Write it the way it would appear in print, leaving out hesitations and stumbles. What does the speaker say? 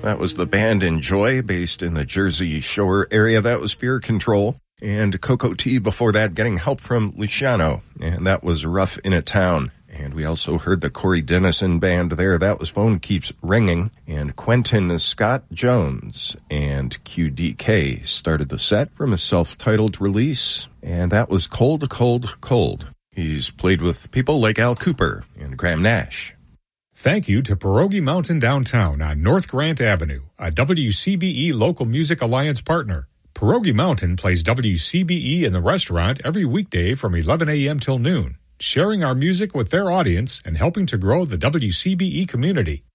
That was the band Enjoy, based in the Jersey Shore area. That was Fear Control. And Cocoa Tea before that, getting help from Luciano. And that was Rough in a Town. And we also heard the Corey Dennison band there. That was Phone Keeps Ringing. And Quentin Scott Jones and QDK started the set from a self-titled release. And that was Cold, Cold, Cold. He's played with people like Al Cooper and Graham Nash. Thank you to Pierogi Mountain Downtown on North Grant Avenue, a WCBE Local Music Alliance partner. Pierogi Mountain plays WCBE in the restaurant every weekday from 11 a.m. till noon, sharing our music with their audience and helping to grow the WCBE community.